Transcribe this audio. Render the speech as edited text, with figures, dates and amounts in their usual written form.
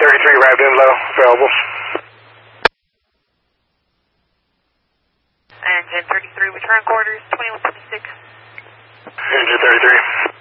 33 arrived in low, available. Engine 33, return quarters, 2156. Engine 33.